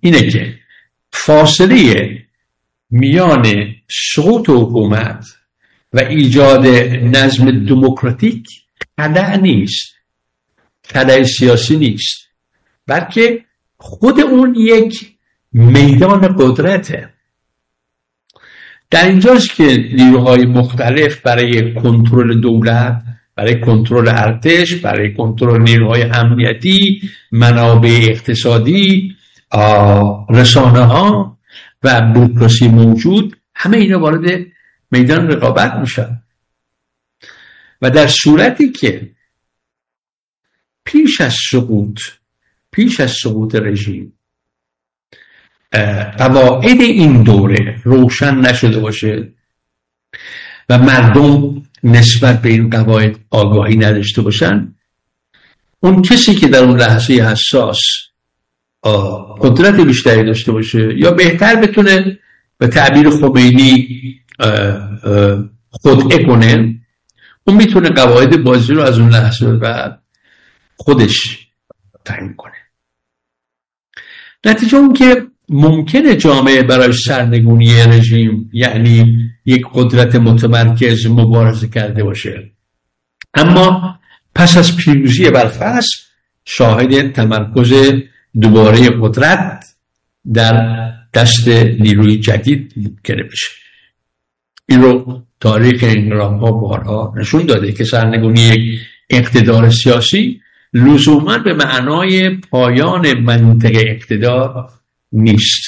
اینه که فاصله میان سقوط حکومت و ایجاد نظم دموکراتیک خدع نیست، خدع سیاسی نیست، بلکه خود اون یک میدان قدرته. در اینجاست که نیروهای مختلف برای کنترل دولت، برای کنترل ارتش، برای کنترل نیروهای امنیتی، منابع اقتصادی، رسانه ها و بوروکراسی موجود، همه اینا وارد میدان رقابت میشن. و در صورتی که پیش از سقوط رژیم قواعد این دوره روشن نشده باشه و مردم نسبت به این قواعد آگاهی نداشته باشن، اون کسی که در اون لحظه حساس قدرت بیشتری داشته باشه یا بهتر بتونه به تعبیر خمینی خودعه کنه، اون میتونه قواعد بازی رو از اون لحظه بعد خودش تعیین کنه. نتیجه اون که ممکنه جامعه برای سرنگونی رژیم، یعنی یک قدرت متمرکز، مبارزه کرده باشه، اما پس از پیروزی برفرض شاهد تمرکز دوباره قدرت در دست نیروی جدید ممکنه بشه. این رو تاریخ انقلاب‌ها بارها نشون داده که سرنگونی یک اقتدار سیاسی لزوما به معنای پایان منطقه اقتدار نیست.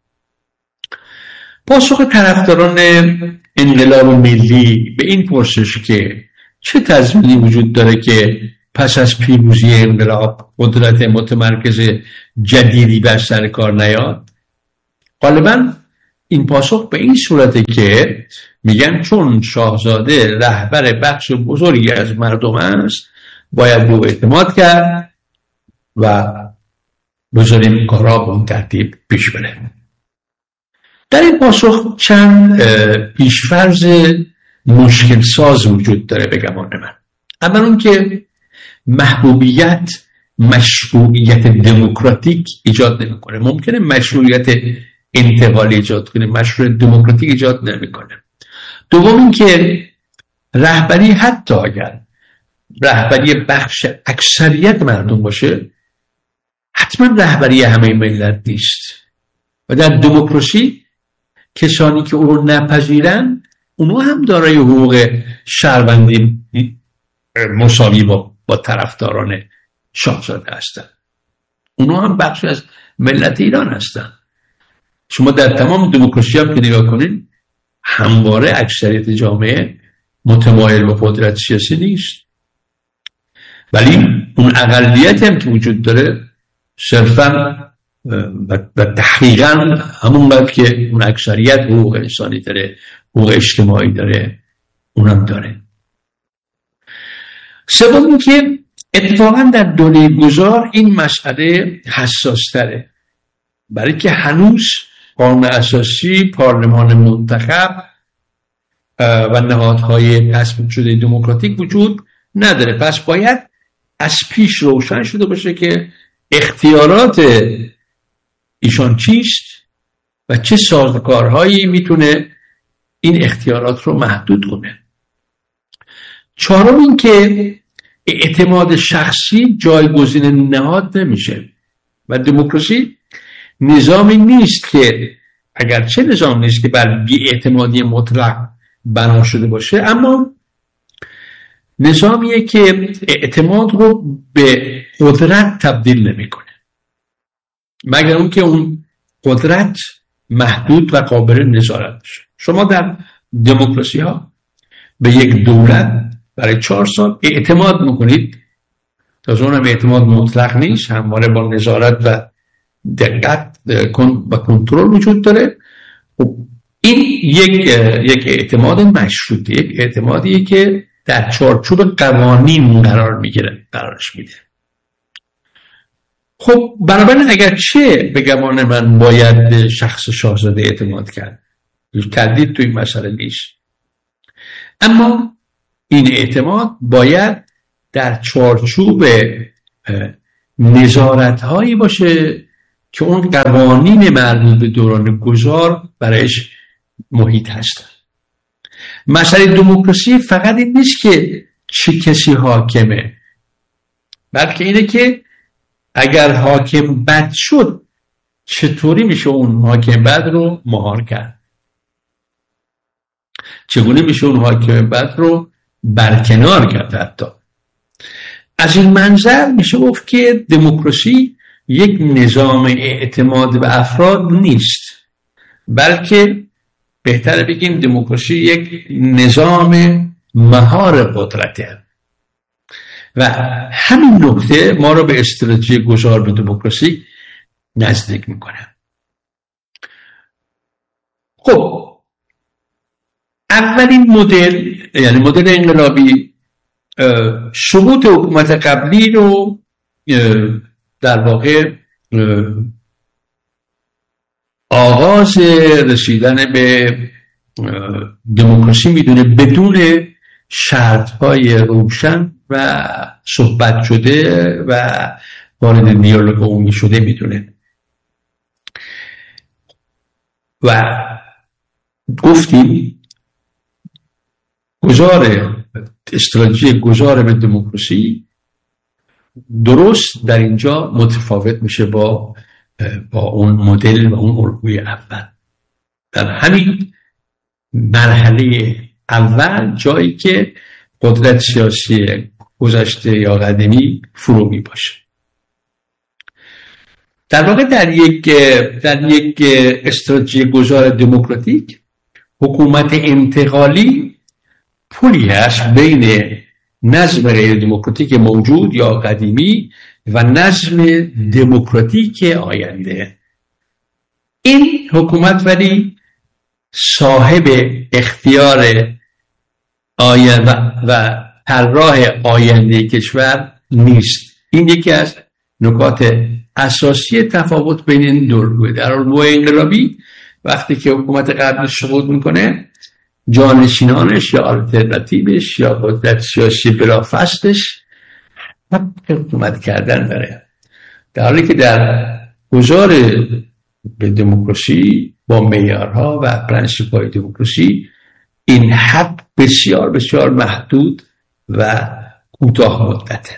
پاسخ طرفداران انقلاب ملی به این پرسش که چه تضمینی وجود داره که پس از پیروزی انقلاب قدرت متمرکز جدیدی بر سر کار نیاد، غالبا این پاسخ به این صورته که میگن چون شاهزاده رهبر بخش بزرگی از مردم است، باید رو اعتماد کرد و بذاریم کارها به اون ترتیب پیش بره. در این پاسخ چند پیشفرض مشکل ساز وجود داره به گمان من. اما اون که محبوبیت مشروعیت دموکراتیک ایجاد نمیکنه. ممکنه مشروعیت انتقالی ایجاد کنه، مشروعیت دموکراتیک ایجاد نمیکنه. دوم این که رهبری، حتی اگر رهبری بخش اکثریت مردم باشه، حتما رهبری همه ملت نیست. و در دموکراسی کسانی که او رو نپذیرن، اونو هم دارای حقوق شهروندی مساوی با طرفداران شاهزاده هستن. اونو هم بخش از ملت ایران هستن. شما در تمام دموکراسی هم که نگاه کنین، همواره اکثریت جامعه متمایل به قدرت سیاسی نیست، ولی اون اقلیت هم که وجود داره صرفا و تحقیقا همونقدر که اون اکثریت حقوق انسانی داره، حقوق اجتماعی داره، اونم داره. سوم این که اتفاقا در دوره گذار این مسئله حساس تره، برای که هنوز قانون اساسی، پارلمان منتخب و نهادهای تصویب شده دموکراتیک وجود نداره. پس باید از پیش روشن شده باشه که اختیارات ایشان چیست و چه سازوکارهایی میتونه این اختیارات رو محدود کنه. چهارم این که اعتماد شخصی جایگزین نهاد نمیشه و دموکراسی نظامی نیست که، اگرچه نظام نیست که بر بی‌اعتمادی مطلق بنا شده باشه، اما نظامیه که اعتماد رو به قدرت تبدیل نمیکنه، مگر اون که اون قدرت محدود و قابل نظارت بشه. شما در دموکراسی ها به یک دولت برای 4 سال اعتماد میکنید، تازه اونم اعتماد مطلق نیست، همواره با نظارت و دقت و کنترل وجود داره. این یک اعتماد مشروطه، یک اعتمادیه که در چارچوب قوانین قرارش میده. خب بنابراین اگر چه به گمان من باید شخص شاهزاده اعتماد کرد، هیچ تردید توی این مسئله نیست، اما این اعتماد باید در چارچوب نظارت هایی باشه که اون قوانین مربوط به دوران گذار برایش محیط هستن. مسئله دموکراسی فقط این نیست که چه کسی حاکمه، بلکه اینه که اگر حاکم بد شد چطوری میشه اون حاکم بد رو مهار کرد، چگونه میشه اون حاکم بد رو برکنار کرد. حتی از این منظر میشه گفت که دموکراسی یک نظام اعتماد به افراد نیست، بلکه بهتره بگیم دموکراسی یک نظام مهار قدرته و همین نکته ما رو به استراتژی گذار به دموکراسی نزدیک میکنه. خب اولین مدل، یعنی مدل انقلابی، سقوط حکومت قبلی رو در واقع آغاز رسیدن به دموکراسی میدونه، بدون شرط‌های روشن و صحبت شده و وارد دیالوگ عمومی شده میدونه. و گفتیم استراتژی گذار به دموکراسی درست در اینجا متفاوت میشه با اون مدل و اون الگوی اول. در همین مرحله اول، جایی که قدرت سیاسی گذشته یا قدیمی فرو می باشه، در واقع در یک استراتژی گذار دموکراتیک حکومت انتقالی پلی هست بین نظم غیر دموکراتیک موجود یا قدیمی و نظم دموکراتیک آینده. این حکومت ولی صاحب اختیار و طراح آینده کشور نیست. این یکی از نکات اساسی تفاوت بین این دو الگوه. در الگوی انقلابی وقتی که حکومت قبل سقوط میکنه، جانشینانش یا آلترناتیوش یا قدرت سیاسی بلافاصله‌اش حکومت کردن داره، در حالی که در گذار به دموکراسی با معیارها و پرنسیپ‌های دموکراسی این حق بسیار بسیار محدود و کوتاه مدته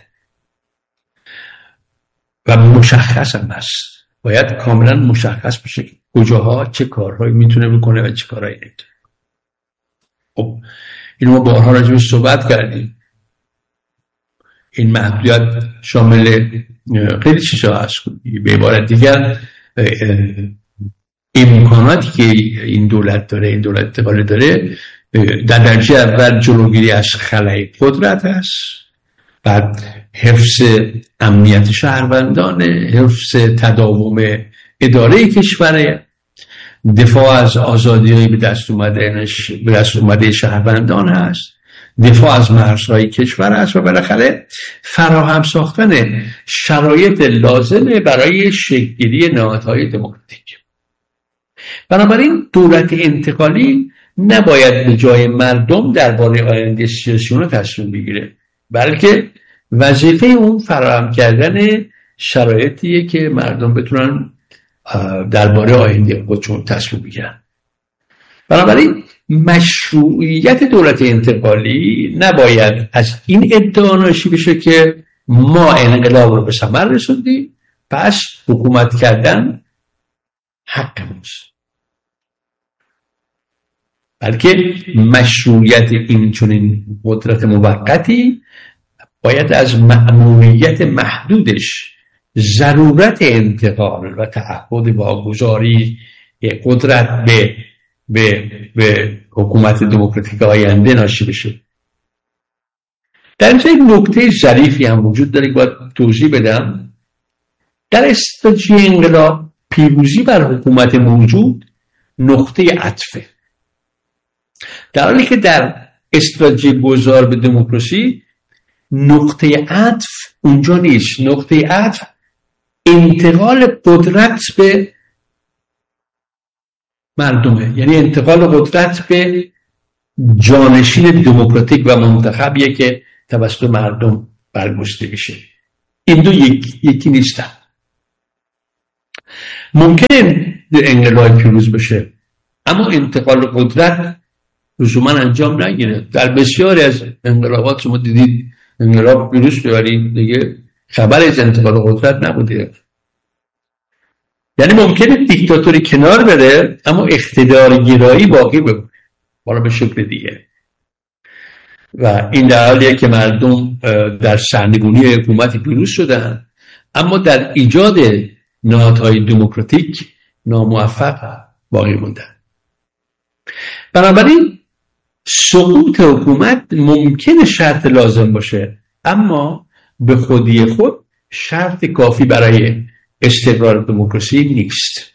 و مشخص هم هست. باید کاملا مشخص بشه که کجاها چه کارهایی میتونه بکنه و چه کارهایی نمیتونه. خب اینو ما بارها راجبش صحبت کردیم. این محدودیت شامل خیلی چیزا هست. به عبارت دیگر امکاناتی که این دولت داره، این دولت انتقالی داره، در درجه اول جلوگیری از خلای قدرت هست، بعد حفظ امنیت شهروندان، حفظ تداوم اداره کشور، دفاع از آزادی‌های به دست اومده شهروندان هست، دفاع از مرزهای کشور است و بالاخره فراهم ساختن شرایط لازمه برای شکل‌گیری نهادهای دموکراتیک. بنابراین دولت انتقالی نباید به جای مردم درباره آینده سیاسی اونها تصمیم بگیره، بلکه وظیفه اون فراهم کردن شرایطیه که مردم بتونن درباره آینده خودشون تصمیم بگیرن. بنابراین مشروعیت دولت انتقالی نباید از این ادعا ناشی بشه که ما انقلاب رو به ثمر رسوندیم پس حکومت کردن حقموست، بلکه مشروعیت این چنین قدرت موقتی باید از مأموریت محدودش، ضرورت انتقال و تعهد واگذاری قدرت به حکومت دموکراتیک آینده ناشی بشه. در اینجا یک نکته ظریفی هم وجود داره که باید توضیح بدم. در استراتژی انقلاب پیروزی بر حکومت موجود نقطه عطفه، در حالی که در استراتژی گذار به دموکراسی نقطه عطف اونجا نیست. نقطه عطف انتقال قدرت به مردمه، یعنی انتقال قدرت به جانشین دموکراتیک و منتخبیه که توسط مردم برگزیده میشه. این دو یکی نیستن. ممکن انقلاب پیروز بشه اما انتقال قدرت لزوما انجام نگیره. در بسیاری از انقلابات شما دیدید انقلاب پیروز شد ولی دیگه خبری از انتقال قدرت نبوده. یعنی ممکنه دیکتاتوری کنار بره اما اقتدار گرایی باقی بمونه، حالا به شکل دیگه. و این در حالیه که مردم در سرنگونی حکومتی پیروز شدن اما در ایجاد نهادهای دموکراتیک ناموفق باقی موندن. بنابراین سقوط حکومت ممکنه شرط لازم باشه اما به خودی خود شرط کافی برای استقرار دموکراسی نیست.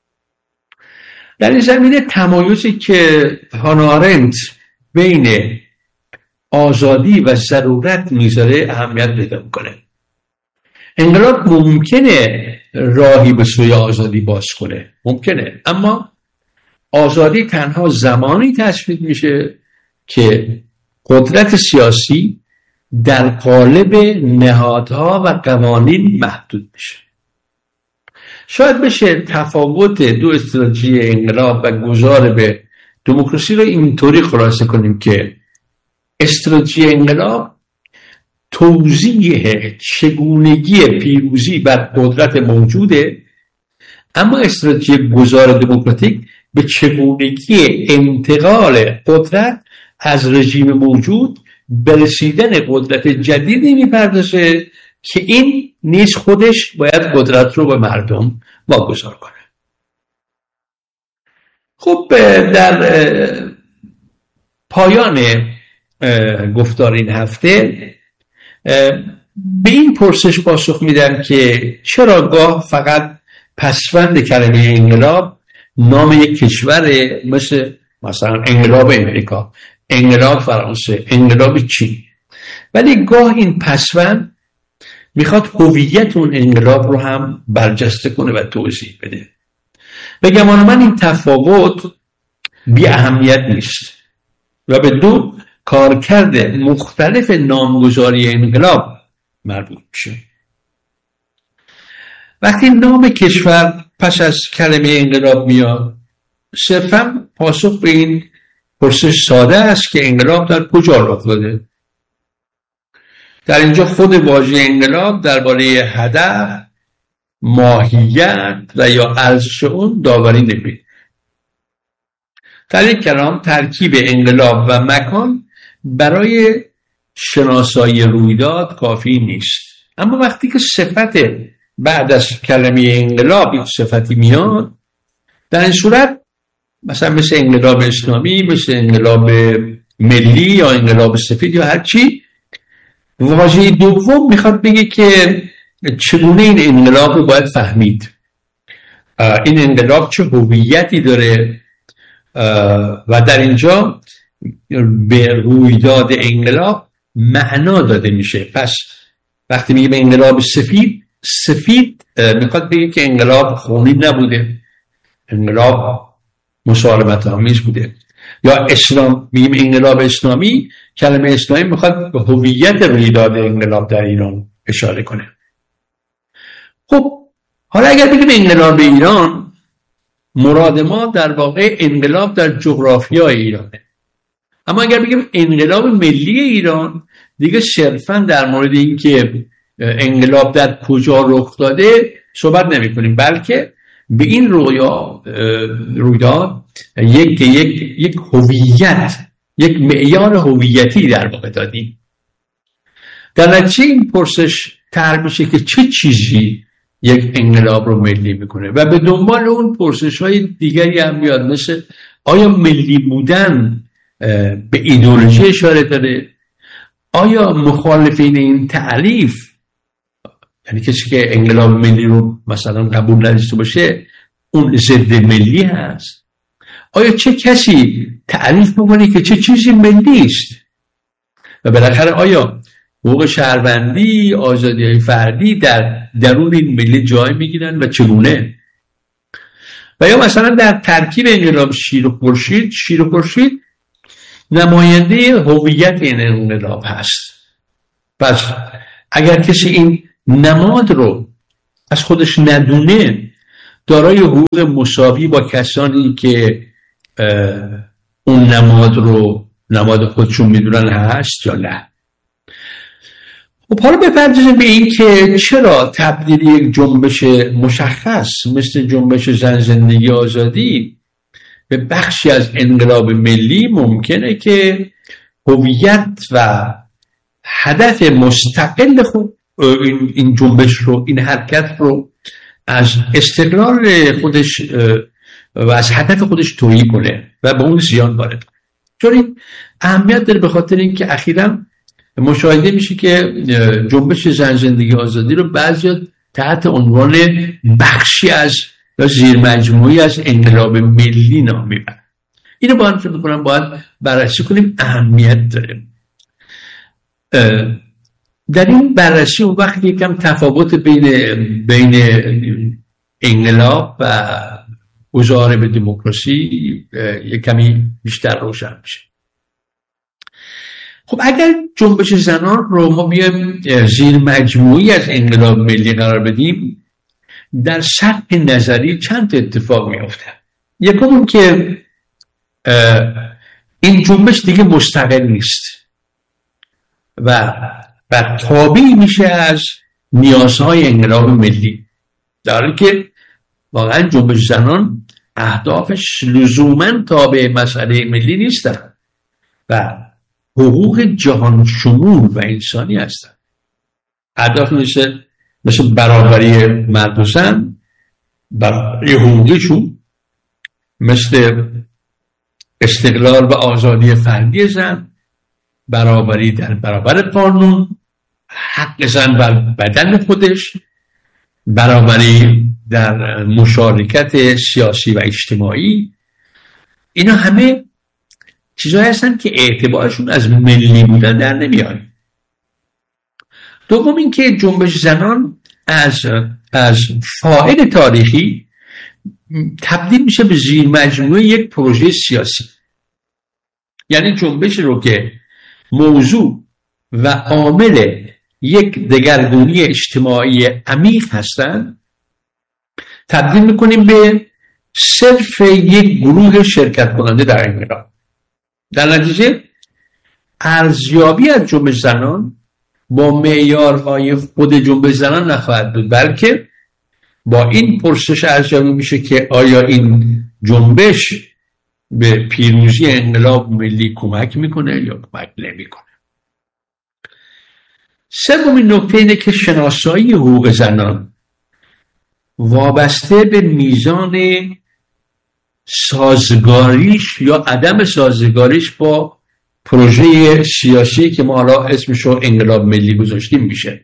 در این زمینه تمایزی که هانا آرنت بین آزادی و ضرورت میذاره اهمیت پیدا میکنه. انقلاب ممکنه راهی به سوی آزادی باز کنه، ممکنه، اما آزادی تنها زمانی تثبیت میشه که قدرت سیاسی در قالب نهادها و قوانین محدود میشه. شاید بشه تفاوت دو استراتژی انقلاب و گذار به دموکراسی رو اینطوری خلاصه کنیم که استراتژی انقلاب توزیع چگونگی پیروزی بر قدرت موجوده، اما استراتژی گذار دموکراتیک به چگونگی انتقال قدرت از رژیم موجود به رسیدن قدرت جدیدی میپردازه که این نیز خودش باید قدرت رو به مردم واگذار کنه. خب در پایان گفتار این هفته به این پرسش پاسخ میدم که چرا گاه فقط پسوند کلمه انقلاب نام یک کشور مثلا انقلاب امریکا، انقلاب فرانسه، انقلاب چین، ولی گاه این پسوند میخواد هویت اون انقلاب رو هم برجسته کنه و توضیح بده. به گمان من این تفاوت بی اهمیت نیست و به دو کارکرد مختلف نامگذاری انقلاب مربوط میشه. وقتی نام کشور پس از کلمه انقلاب میاد صرفا پاسخ به این پرسش ساده است که انقلاب در کجا رخ داده. در اینجا خود واژه انقلاب درباره هدف، ماهیت و یا ارزش اون داوری نمیده. در یک کلام ترکیب انقلاب و مکان برای شناسایی رویداد کافی نیست. اما وقتی که صفت بعد از کلمه انقلاب یک صفتی میاد، در این صورت مثل انقلاب اسلامی، مثل انقلاب ملی یا انقلاب سفید یا هر چی، واژه دوم میخواد بگه که چگونه این انقلاب رو باید فهمید. این انقلاب چه هویتی داره و در اینجا به رویداد انقلاب معنا داده میشه. پس وقتی میگه به انقلاب سفید میخواد بگه که انقلاب خونی نبوده، انقلاب مسالمت آمیز بوده. یا اسلام، میگیم انقلاب اسلامی، کلمه اسلامی میخواد به هویت رویداد انقلاب در ایران اشاره کنه. خب حالا اگر بگیم انقلاب ایران، مراد ما در واقع انقلاب در جغرافیای ایرانه. اما اگر بگیم انقلاب ملی ایران، دیگه صرفا در مورد این که انقلاب در کجا رخ داده صحبت نمی کنیم، بلکه به این رویداد یک هویت، یک معیار هویتی در واقع دادیم. در نتیجه این پرسش طرح میشه که چه چیزی یک انقلاب رو ملی میکنه و به دنبال اون پرسش های دیگری هم میاد، مثل آیا ملی بودن به ایدئولوژی اشاره داره؟ آیا مخالفین این تعریف، یعنی کسی که انقلاب ملی رو مثلا قبول نداشته باشه، اون ضد ملی هست؟ آیا چه کسی تعریف میکنه که چه چیزی ملی است؟ و بالاخره آیا حقوق شهروندی، آزادی فردی در درون این ملی جای میگیرن و چگونه؟ و یا مثلا در ترکیب انقلاب شیر و خورشید نماینده هویت این انقلاب هست. پس اگر کسی این نماد رو از خودش ندونه، دارای حقوق مساوی با کسانی که اون نماد خودشون میدونن هست یا نه. خب حالا بپردازیم به این که چرا تبدیل یک جنبش مشخص مثل جنبش زن زندگی آزادی به بخشی از انقلاب ملی ممکنه که هویت و هدف مستقل این جنبش رو، این حرکت رو از استقلال خودش و از هدف خودش تویی کنه و به اون زیان وارد کنه. چون این اهمیت داره به خاطر اینکه اخیراً مشاهده میشه که جنبش زن زندگی آزادی رو بعضیا تحت عنوان بخشی از یا زیر مجموعی از انقلاب ملی نام میبرن. اینو با هم فکر می‌کنم باید بررسی کنیم، اهمیت داره. در این بررسی اون وقت یکم تفاوت بین انقلاب و گذار به دموکراسی یک کمی بیشتر روشن میشه. خب اگر جنبش زنان رو ما بیایم زیر مجموعی از انقلاب ملی قرار بدیم، در سطح نظری چند اتفاق میفته. یکم که این جنبش دیگه مستقل نیست و تابع میشه از نیازهای انقلاب ملی، در حالی که واقعا جنبش زنان اهدافش لزوما تابع مسئله ملی نیستن و حقوق جهان شمول و انسانی هستن. اهداف مثل برابری مرد و زن، برابری حقوقشون، مثل استقلال و آزادی فردی زن، برابری در برابر قانون، حق زن بر بدن خودش، برابری در مشارکت سیاسی و اجتماعی. اینا همه چیزایی هستن که اعتبارشون از ملی بودن در نمیاد. دوم این که جنبش زنان از فاعل تاریخی تبدیل میشه به زیر مجموعه یک پروژه سیاسی. یعنی جنبش رو که موضوع و عامل یک دگرگونی اجتماعی عمیق هستن تبدیل میکنیم به صرف یک گروه شرکت کننده در انقلاب. در نتیجه ارزیابی از جنبش زنان با معیارهای خود جنبش زنان نخواهد بود، بلکه با این پرسش ارزیابی میشه که آیا این جنبش به پیروزی انقلاب ملی کمک میکنه یا کمک نمیکنه. سومین نکته اینه که شناسایی حقوق زنان وابسته به میزان سازگاریش یا عدم سازگاریش با پروژه سیاسی که ما حالا اسمشو انقلاب ملی گذاشتیم میشه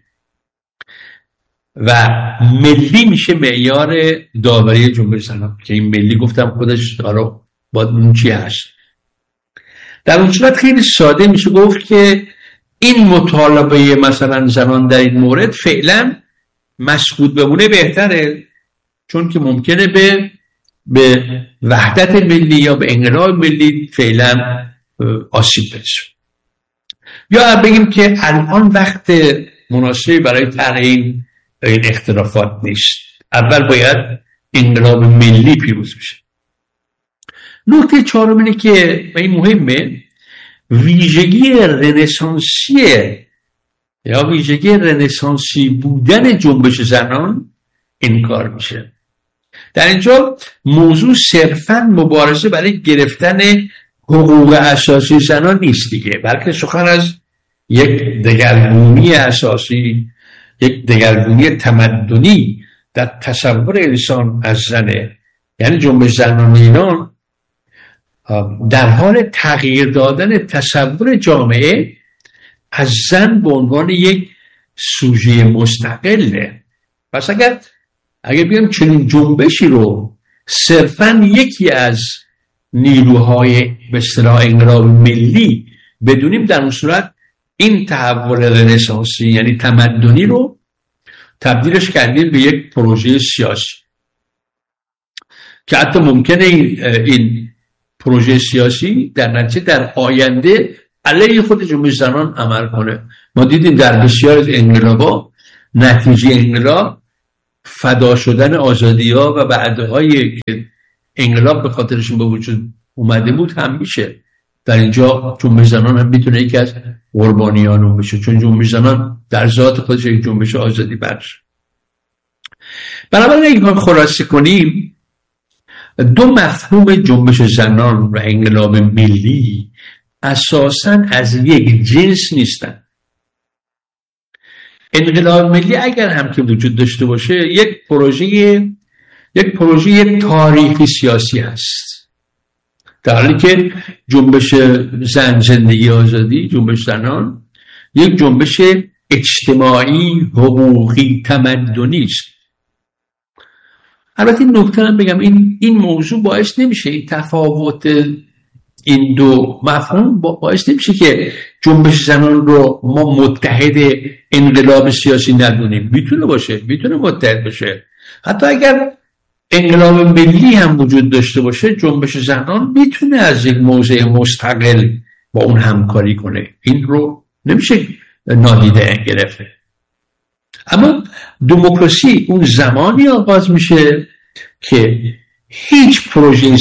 و ملی میشه معیار داوری جنبش زنان که این ملی گفتم خودش حالا باید اون چی هست. در اون صورت خیلی ساده میشه گفت که این مطالبه مثلا زنان در این مورد فعلا مسکوت بمونه بهتره، چون که ممکنه به وحدت ملی یا به انقلاب ملی فعلا آسیب برسه. یا بگیم که الان وقت مناسبی برای طرح این اختلافات نیست، اول باید انقلاب ملی پیروز بشه. نکته چهارم اینه که این مهمه، ویژگی رنسانسی بودن جنبش زنان انکار میشه. در اینجا موضوع صرفاً مبارزه برای گرفتن حقوق اساسی زنان نیست دیگه، بلکه سخن از یک دگرگونی اساسی، یک دگرگونی تمدنی در تصور انسان از زنه. یعنی جنبش زنان ایران در حال تغییر دادن تصور جامعه از زن به عنوان یک سوژه مستقله. پس اگر بیام چنین جنبشی رو صرفاً یکی از نیروهای به اصطلاح انقلاب ملی بدونیم، در اون صورت این تحول رنسانسی یعنی تمدنی رو تبدیلش کردیم به یک پروژه سیاسی که حتی ممکنه این پروژه سیاسی در نتیجه در آینده علیه خود جنبش زنان عمل کنه. ما دیدیم در بسیار از انقلاب‌ها نتیجه انقلاب فدا شدن آزادی‌ها و بعدهایی که انقلاب به خاطرشون به وجود اومده بود هم میشه. در اینجا جنبش زنان هم میتونه یکی از قربانیان اون بشه، چون جنبش زنان در ذات خودش یک جنبش آزادی بخش. بنابراین اگه خلاصه کنیم، دو مفهوم جنبش زنان و انقلاب ملی اساساً از یک جنس نیستن. انقلاب ملی اگر هم که وجود داشته باشه یک پروژه تاریخی سیاسی هست، در حالی که جنبش زن زندگی آزادی، جنبش زنان یک جنبش اجتماعی حقوقی تمدنی است. البته این نکته هم بگم، این موضوع باعث نمیشه، این تفاوت این دو مفهوم باعث نمیشه که جنبش زنان رو ما متحد انقلاب سیاسی ندونیم. میتونه متحد باشه. حتی اگر انقلاب ملی هم وجود داشته باشه، جنبش زنان میتونه از یک موضع مستقل با اون همکاری کنه. این رو نمیشه نادیده گرفته. اما دموکراسی اون زمانی آغاز میشه که هیچ پروژه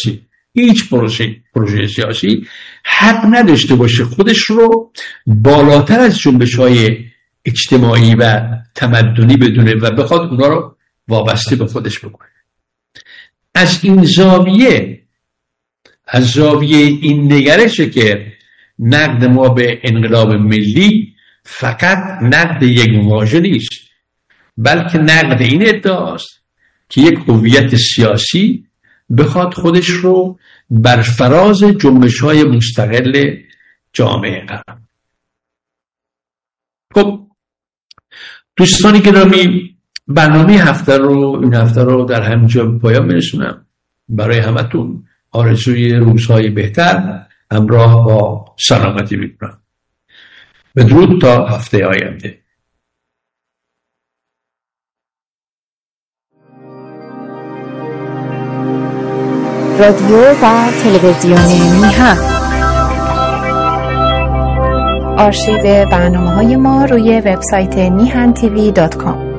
سیاسی حق نداشته باشه خودش رو بالاتر از جنبش‌های اجتماعی و تمدنی بدونه و بخواد اونا رو وابسته به خودش بکنه. از زاویه این نگرشه که نقد ما به انقلاب ملی فقط نقد یک واژه نیست، بلکه نقد این ادعاست که یک هویت سیاسی بخواد خودش رو بر فراز جنبش‌های مستقل جامعه قرار. خب دوستانی گرامی، برنامه این هفته رو در همینجا به پایان میرسونم. برای همتون آرزوی روزهای بهتر همراه با سلامتی میکنم. بدرود تا هفته آینده. رادیو و تلویزیون میهن. آرشیو برنامه‌های ما روی وبسایت mihan tv.com.